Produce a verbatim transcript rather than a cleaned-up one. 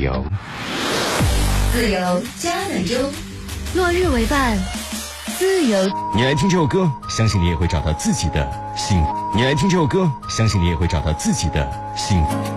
由。 自由加暖中， 落日为伴，自由。 你爱听这首歌，相信你也会找到自己的幸福。你爱听这首歌，相信你也会找到自己的幸福。